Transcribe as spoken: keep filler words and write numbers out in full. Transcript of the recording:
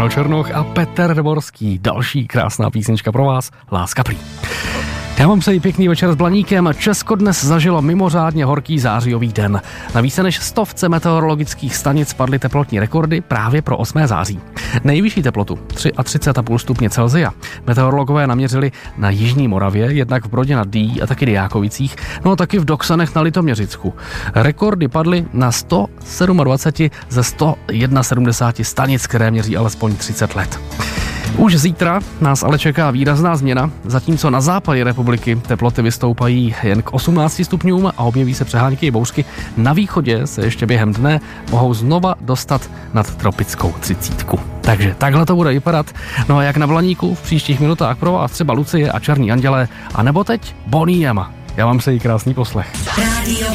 Karel Černoch a Petr Dvorský. Další krásná písnička pro vás, Láska prý. Já vám přeji pěkný večer s Blaníkem. Česko dnes zažilo mimořádně horký zářijový den. Na více než stovce meteorologických stanic padly teplotní rekordy právě pro osmého září. Nejvyšší teplotu třicet tři a půl stupně Celsia meteorologové naměřili na jižní Moravě, jednak v Brodě nad Dyjí a taky Dyjákovicích, no a taky v Doksanech na Litoměřicku. Rekordy padly na sto dvacet sedm ze sto sedmdesát jedna stanic, které měří alespoň třicet let. Už zítra nás ale čeká výrazná změna, zatímco na západě republiky teploty vystoupají jen k osmnácti stupňům a objeví se přehánky i bouřky. Na východě se ještě během dne mohou znova dostat nad tropickou třicítku. Takže takhle to bude vypadat. No a jak na Blaníku v příštích minutách pro vás třeba Lucie a Černí andělé, a nebo teď Bonnie M. Já vám přeji krásný poslech.